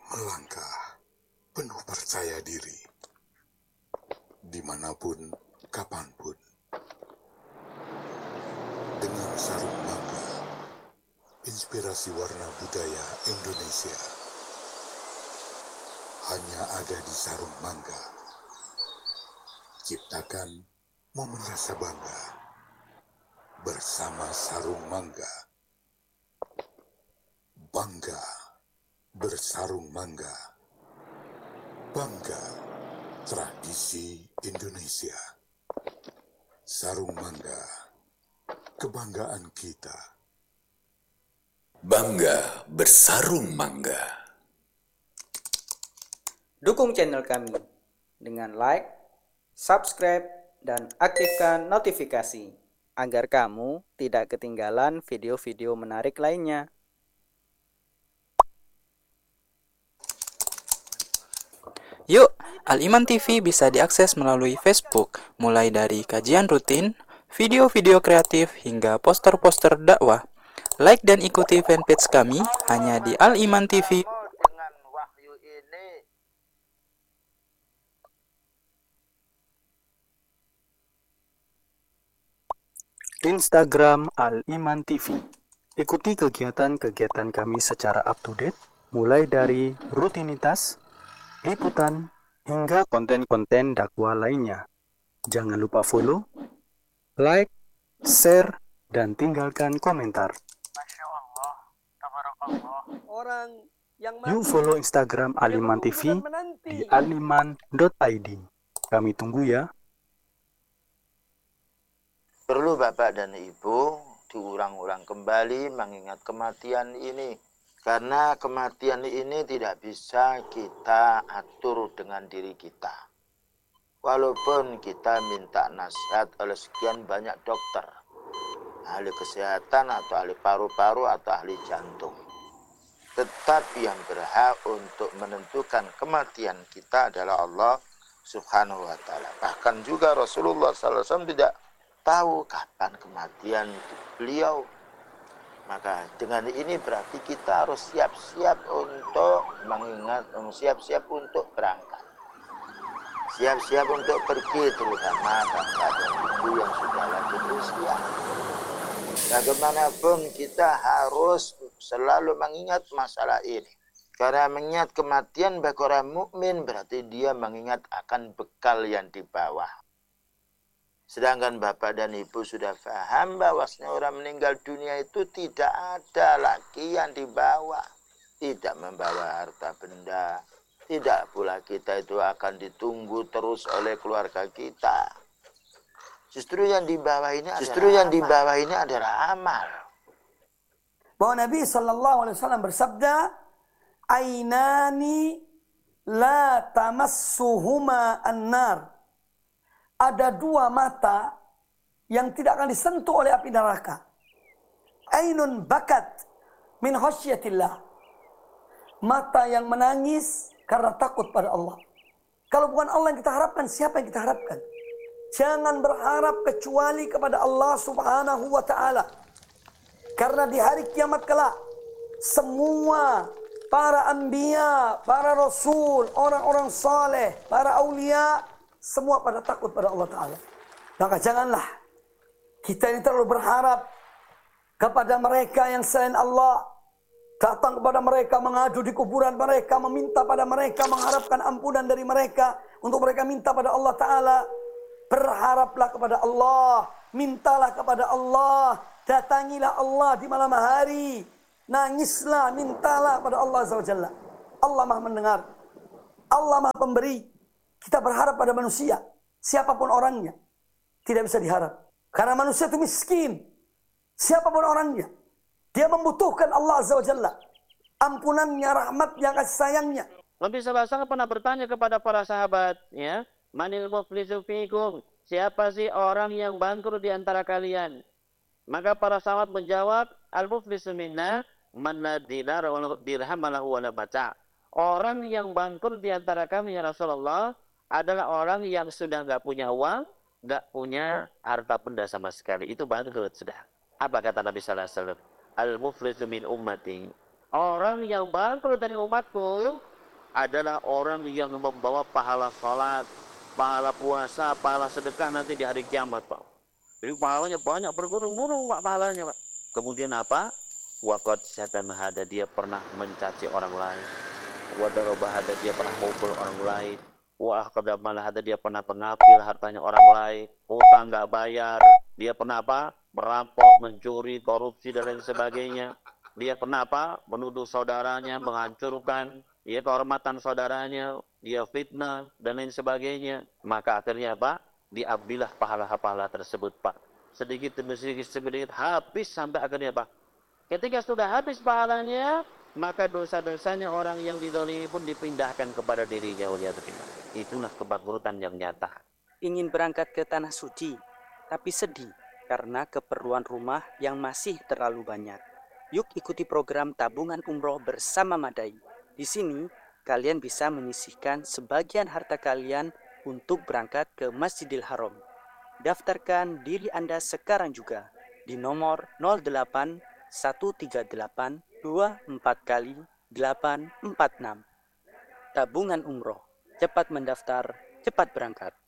melangkah penuh percaya diri, dimanapun, kapanpun, dengan sarung mangga, inspirasi warna budaya Indonesia, hanya ada di sarung mangga. Ciptakan momen rasa bangga, bersama sarung mangga. Bangga bersarung mangga. Bangga tradisi Indonesia. Sarung mangga, kebanggaan kita. Bangga bersarung mangga. Dukung channel kami dengan like, subscribe, dan aktifkan notifikasi agar kamu tidak ketinggalan video-video menarik lainnya. Yuk, Al-Iman TV bisa diakses melalui Facebook, mulai dari kajian rutin, video-video kreatif, hingga poster-poster dakwah. Like dan ikuti fanpage kami hanya di Al-Iman TV. Dengan wahyu ini Instagram Al-Iman TV. Ikuti kegiatan-kegiatan kami secara up-to-date, mulai dari rutinitas, liputan, hingga konten-konten dakwah lainnya. Jangan lupa follow, like, share, dan tinggalkan komentar. Masya Allah, tabarakallah. Orang yang Yuk follow Instagram Al-Iman TV di aliman.id. Kami tunggu ya. Perlu Bapak dan Ibu diulang-ulang kembali mengingat kematian ini. Karena kematian ini tidak bisa kita atur dengan diri kita. Walaupun kita minta nasihat oleh sekian banyak dokter, ahli kesehatan atau ahli paru-paru atau ahli jantung. Tetapi yang berhak untuk menentukan kematian kita adalah Allah Subhanahu wa ta'ala. Bahkan juga Rasulullah SAW tidak tahu kapan kematian beliau. Maka dengan ini berarti kita harus siap-siap untuk mengingat, siap-siap untuk berangkat. Siap-siap untuk pergi, terutama bapak dan ibu yang sudah lanjut usia. Bagaimanapun kita harus selalu mengingat masalah ini. Karena mengingat kematian bagi orang mukmin berarti dia mengingat akan bekal yang dibawa. Sedangkan bapak dan ibu sudah paham bahwasanya orang meninggal dunia itu tidak ada lagi yang dibawa. Tidak membawa harta benda. Tidak pula kita itu akan ditunggu terus oleh keluarga kita. Justru yang dibawa ini adalah amal. Bahwa Nabi SAW bersabda, Ainani la tamassuhuma an-nar. Ada dua mata yang tidak akan disentuh oleh api neraka. Ainun bakat min khasyatillah. Mata yang menangis karena takut pada Allah. Kalau bukan Allah yang kita harapkan, siapa yang kita harapkan? Jangan berharap kecuali kepada Allah Subhanahu wa ta'ala. Karena di hari kiamat kelak, semua para anbiya, para rasul, orang-orang saleh, para aulia, semua pada takut pada Allah Ta'ala. Maka janganlah kita ini terlalu berharap kepada mereka yang selain Allah. Datang kepada mereka, mengadu di kuburan mereka, meminta pada mereka, mengharapkan ampunan dari mereka. Untuk mereka minta pada Allah Ta'ala. Berharaplah kepada Allah. Mintalah kepada Allah. Datangilah Allah di malam hari. Nangislah, mintalah pada Allah SWT. Allah Maha mendengar. Allah Maha pemberi. Kita berharap pada manusia, siapapun orangnya, tidak bisa diharap. Karena manusia itu miskin, siapapun orangnya. Dia membutuhkan Allah Azza wa Jalla, ampunannya, rahmatnya, kasih sayangnya. Nabi SAW pernah bertanya kepada para sahabat, ya, manil muflisu fikum, siapa sih orang yang bangkrut di antara kalian? Maka para sahabat menjawab, al-muflisu minna man la dinar wa dirham lahu wa la mata'. Orang yang bangkrut di antara kami ya Rasulullah adalah orang yang sudah nggak punya uang, nggak punya harta benda sama sekali. Itu bangkrut sudah. Apa kata Nabi Sallallahu Alaihi Wasallam? Al-muflisu min ummati. Orang yang bangkrut dari umatku adalah orang yang membawa pahala salat, pahala puasa, pahala sedekah nanti di hari kiamat, Pak. Jadi pahalanya banyak, bergurung-gurung Pak pahalanya, Pak. Kemudian apa? Waqad syatama hada, dia pernah mencaci orang lain. Wa daraba hada, dia pernah mukul orang lain. Wa akhadama hada, dia pernah pengambil hartanya orang lain. Hutang nggak bayar. Dia pernah apa? Merampok, mencuri, korupsi dan lain sebagainya. Dia pernah apa? Menuduh saudaranya, menghancurkan kehormatan saudaranya, dia fitnah dan lain sebagainya. Maka akhirnya apa? Diambillah pahala-pahala tersebut, Pak. Sedikit demi sedikit habis sampai akhirnya apa? Ketika sudah habis pahalanya, maka dosa-dosanya orang yang dizalimi pun dipindahkan kepada dirinya. Itulah kebangkrutan yang nyata. Ingin berangkat ke tanah suci, tapi sedih karena keperluan rumah yang masih terlalu banyak. Yuk ikuti program tabungan umroh bersama Madai. Di sini, kalian bisa menyisihkan sebagian harta kalian untuk berangkat ke Masjidil Haram. Daftarkan diri Anda sekarang juga di nomor 08 138 24 kali 846. Tabungan umroh, cepat mendaftar, cepat berangkat.